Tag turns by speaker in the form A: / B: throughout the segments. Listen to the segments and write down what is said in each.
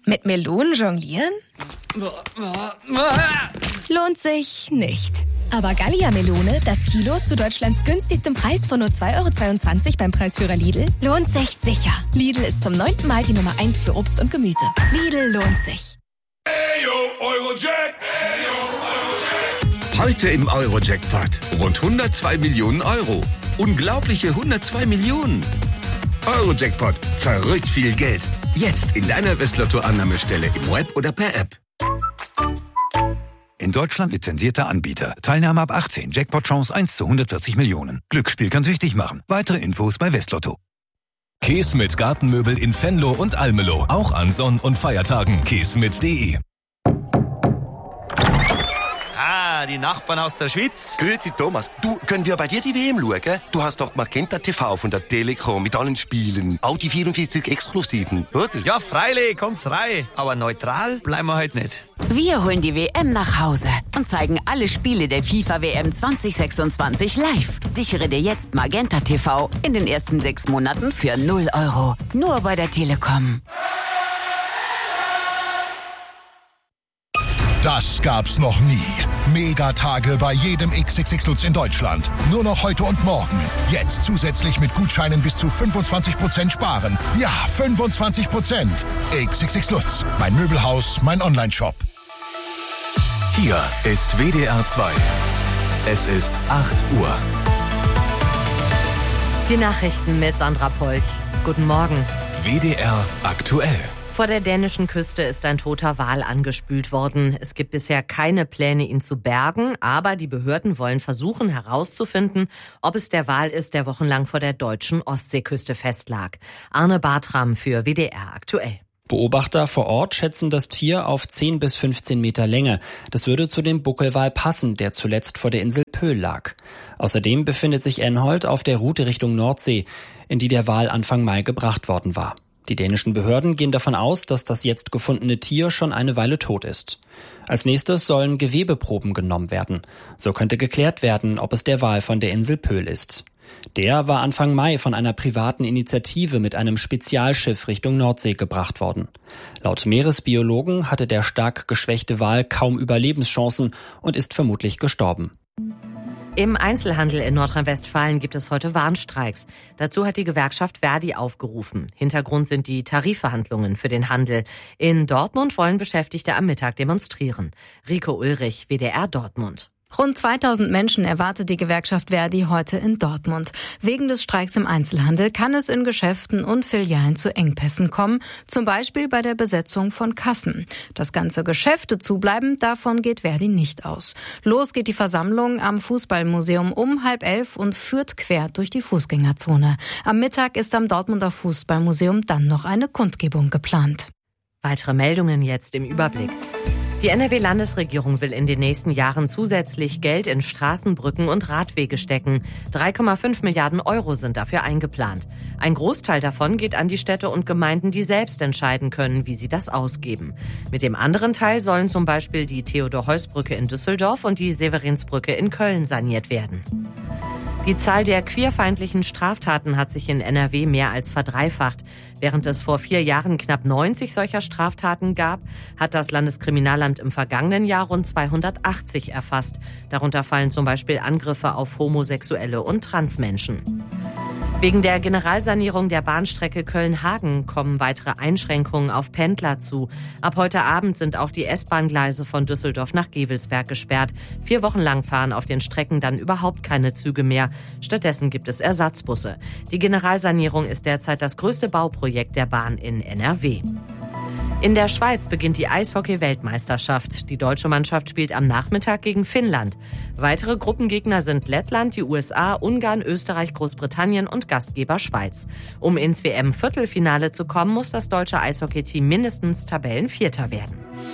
A: Mit Melonen jonglieren? Lohnt sich nicht. Aber Gallia-Melone, das Kilo zu Deutschlands günstigstem Preis von nur 2,22 € beim Preisführer Lidl, lohnt sich sicher. Lidl ist zum 9. Mal die Nummer 1 für Obst und Gemüse. Lidl lohnt sich.
B: Heute im Euro-Jackpot. Rund 102 Millionen Euro. Unglaubliche 102 Millionen. Euro-Jackpot. Verrückt viel Geld. Jetzt in deiner Westlotto-Annahmestelle im Web oder per App.
C: In Deutschland lizenzierter Anbieter. Teilnahme ab 18. Jackpot-Chance 1 zu 140 Millionen. Glücksspiel kann süchtig machen. Weitere Infos bei Westlotto.
D: Käse mit Gartenmöbel in Venlo und Almelo. Auch an Sonn- und Feiertagen. käsmit.de.
E: Die Nachbarn aus der Schweiz.
F: Grüezi Thomas. Du, können wir bei dir die WM schauen? Du hast doch Magenta TV von der Telekom mit allen Spielen. Auch die 44 Exklusiven, oder?
E: Ja, freilich, kommt's rein. Aber neutral bleiben wir heute nicht.
G: Wir holen die WM nach Hause und zeigen alle Spiele der FIFA-WM 2026 live. Sichere dir jetzt Magenta TV in den ersten 6 Monaten für 0 €. Nur bei der Telekom.
H: Das gab's noch nie. Megatage bei jedem XXX Lutz in Deutschland. Nur noch heute und morgen. Jetzt zusätzlich mit Gutscheinen bis zu 25% sparen. Ja, 25%. XXX Lutz. Mein Möbelhaus, mein Onlineshop.
D: Hier ist WDR 2. Es ist 8 Uhr.
I: Die Nachrichten mit Sandra Polch. Guten Morgen.
D: WDR aktuell.
I: Vor der dänischen Küste ist ein toter Wal angespült worden. Es gibt bisher keine Pläne, ihn zu bergen, aber die Behörden wollen versuchen herauszufinden, ob es der Wal ist, der wochenlang vor der deutschen Ostseeküste festlag. Arne Bartram für WDR aktuell.
J: Beobachter vor Ort schätzen das Tier auf 10 bis 15 Meter Länge. Das würde zu dem Buckelwal passen, der zuletzt vor der Insel Pöhl lag. Außerdem befindet sich Enholt auf der Route Richtung Nordsee, in die der Wal Anfang Mai gebracht worden war. Die dänischen Behörden gehen davon aus, dass das jetzt gefundene Tier schon eine Weile tot ist. Als nächstes sollen Gewebeproben genommen werden. So könnte geklärt werden, ob es der Wal von der Insel Pöhl ist. Der war Anfang Mai von einer privaten Initiative mit einem Spezialschiff Richtung Nordsee gebracht worden. Laut Meeresbiologen hatte der stark geschwächte Wal kaum Überlebenschancen und ist vermutlich gestorben.
I: Im Einzelhandel in Nordrhein-Westfalen gibt es heute Warnstreiks. Dazu hat die Gewerkschaft Verdi aufgerufen. Hintergrund sind die Tarifverhandlungen für den Handel. In Dortmund wollen Beschäftigte am Mittag demonstrieren. Rico Ulrich, WDR Dortmund.
A: Rund 2000 Menschen erwartet die Gewerkschaft Verdi heute in Dortmund. Wegen des Streiks im Einzelhandel kann es in Geschäften und Filialen zu Engpässen kommen, zum Beispiel bei der Besetzung von Kassen. Dass ganze Geschäfte zubleiben, davon geht Verdi nicht aus. Los geht die Versammlung am Fußballmuseum um 10:30 und führt quer durch die Fußgängerzone. Am Mittag ist am Dortmunder Fußballmuseum dann noch eine Kundgebung geplant.
I: Weitere Meldungen jetzt im Überblick. Die NRW-Landesregierung will in den nächsten Jahren zusätzlich Geld in Straßen, Brücken und Radwege stecken. 3,5 Milliarden € sind dafür eingeplant. Ein Großteil davon geht an die Städte und Gemeinden, die selbst entscheiden können, wie sie das ausgeben. Mit dem anderen Teil sollen zum Beispiel die Theodor-Heuss-Brücke in Düsseldorf und die Severinsbrücke in Köln saniert werden. Die Zahl der queerfeindlichen Straftaten hat sich in NRW mehr als verdreifacht. Während es vor 4 Jahren knapp 90 solcher Straftaten gab, hat das Landeskriminalamt im vergangenen Jahr rund 280 erfasst. Darunter fallen zum Beispiel Angriffe auf Homosexuelle und Transmenschen. Wegen der Generalsanierung der Bahnstrecke Köln-Hagen kommen weitere Einschränkungen auf Pendler zu. Ab heute Abend sind auch die S-Bahn-Gleise von Düsseldorf nach Gevelsberg gesperrt. 4 Wochen lang fahren auf den Strecken dann überhaupt keine Züge mehr. Stattdessen gibt es Ersatzbusse. Die Generalsanierung ist derzeit das größte Bauprojekt der Bahn in NRW. In der Schweiz beginnt die Eishockey-Weltmeisterschaft. Die deutsche Mannschaft spielt am Nachmittag gegen Finnland. Weitere Gruppengegner sind Lettland, die USA, Ungarn, Österreich, Großbritannien und Gastgeber Schweiz. Um ins WM-Viertelfinale zu kommen, muss das deutsche Eishockey-Team mindestens Tabellenvierter werden.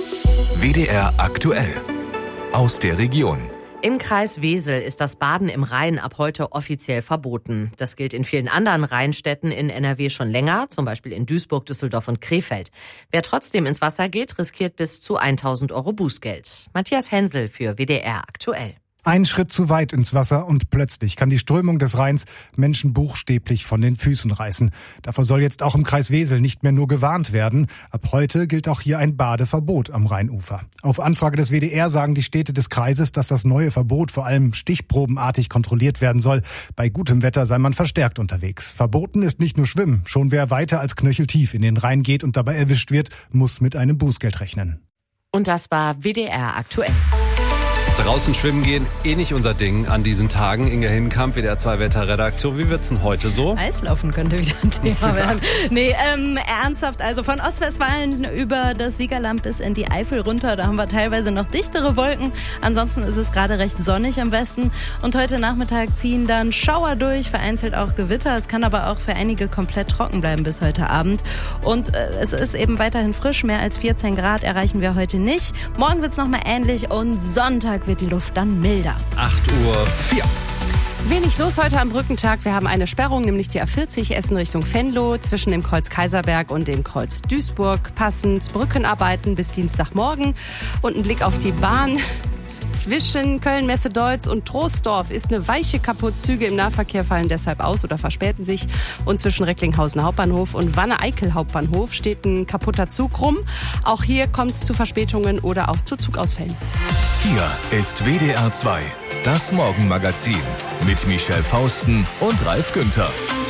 D: WDR aktuell. Aus der Region.
I: Im Kreis Wesel ist das Baden im Rhein ab heute offiziell verboten. Das gilt in vielen anderen Rheinstädten in NRW schon länger, zum Beispiel in Duisburg, Düsseldorf und Krefeld. Wer trotzdem ins Wasser geht, riskiert bis zu 1.000 € Bußgeld. Matthias Hensel für WDR aktuell.
K: Ein Schritt zu weit ins Wasser und plötzlich kann die Strömung des Rheins Menschen buchstäblich von den Füßen reißen. Davor soll jetzt auch im Kreis Wesel nicht mehr nur gewarnt werden. Ab heute gilt auch hier ein Badeverbot am Rheinufer. Auf Anfrage des WDR sagen die Städte des Kreises, dass das neue Verbot vor allem stichprobenartig kontrolliert werden soll. Bei gutem Wetter sei man verstärkt unterwegs. Verboten ist nicht nur Schwimmen. Schon wer weiter als knöcheltief in den Rhein geht und dabei erwischt wird, muss mit einem Bußgeld rechnen.
I: Und das war WDR aktuell.
L: Draußen schwimmen gehen, nicht unser Ding an diesen Tagen. Inga Hinkamp, WDR 2 Wetterredaktion. Wie wird's denn heute so?
M: Eislaufen könnte wieder ein Thema werden. Nee, ernsthaft, also von Ostwestfalen über das Siegerland bis in die Eifel runter, da haben wir teilweise noch dichtere Wolken. Ansonsten ist es gerade recht sonnig am Westen. Und heute Nachmittag ziehen dann Schauer durch, vereinzelt auch Gewitter. Es kann aber auch für einige komplett trocken bleiben bis heute Abend. Und es ist eben weiterhin frisch, mehr als 14 Grad erreichen wir heute nicht. Morgen wird's nochmal ähnlich und Sonntag wird die Luft dann milder.
L: 8:04 Uhr.
N: Wenig los heute am Brückentag. Wir haben eine Sperrung, nämlich die A40 Essen Richtung Venlo zwischen dem Kreuz Kaiserberg und dem Kreuz Duisburg. Passend Brückenarbeiten bis Dienstagmorgen. Und ein Blick auf die Bahn. Zwischen Köln-Messe-Deutz und Troisdorf ist eine Weiche kaputt. Züge im Nahverkehr fallen deshalb aus oder verspäten sich. Und zwischen Recklinghausen Hauptbahnhof und Wanne-Eickel Hauptbahnhof steht ein kaputter Zug rum. Auch hier kommt es zu Verspätungen oder auch zu Zugausfällen.
D: Hier ist WDR 2, das Morgenmagazin mit Michelle Fausten und Ralf Günther.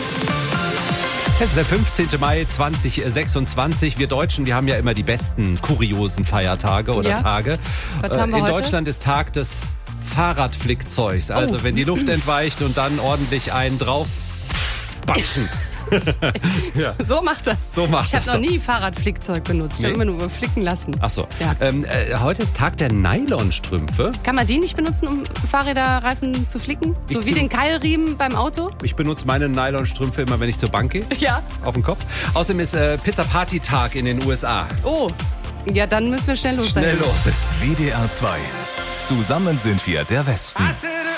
L: Es ist der 15. Mai 2026. Wir Deutschen, wir haben ja immer die besten kuriosen Feiertage oder Tage.
N: Was haben wir
L: in
N: heute?
L: Deutschland ist Tag des Fahrradflickzeugs. Also wenn die Luft entweicht und dann ordentlich einen drauf batschen.
N: Ja. So macht das. Ich habe noch nie Fahrradflickzeug benutzt. Ich habe immer nur flicken lassen.
L: Ach so.
N: Ja.
L: Heute ist Tag der Nylonstrümpfe.
N: Kann man die nicht benutzen, um Fahrräderreifen zu flicken? So wie den Keilriemen beim Auto?
L: Ich benutze meine Nylonstrümpfe immer, wenn ich zur Bank gehe.
N: Ja.
L: Auf den Kopf. Außerdem ist Pizza-Party-Tag in den USA.
N: Oh, ja, dann müssen wir schnell los.
L: Schnell los.
D: WDR 2. Zusammen sind wir der Westen.